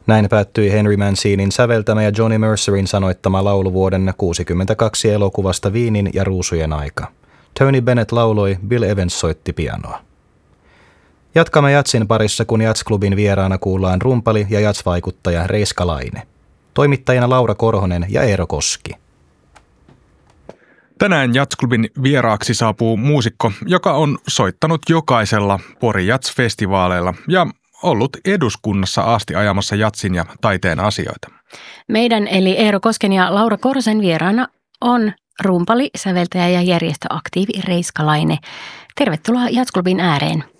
Näin päättyi Henry Mancinin säveltämä ja Johnny Mercerin sanoittama laulu vuoden 1962 elokuvasta Viinin ja ruusujen aika. Tony Bennett lauloi, Bill Evans soitti pianoa. Jatkamme jatsin parissa, kun Jatsklubin vieraana kuullaan rumpali ja jatsvaikuttaja Reiska Laine. Toimittajina Laura Korhonen ja Eero Koski. Tänään Jatsklubin vieraaksi saapuu muusikko, joka on soittanut jokaisella Pori Jats-festivaaleilla ja ollut eduskunnassa asti ajamassa jatsin ja taiteen asioita. Meidän eli Eero Kosken ja Laura Korhosen vieraana on rumpali, säveltäjä ja järjestöaktiivi Reiska Laine. Tervetuloa Jatsklubin ääreen.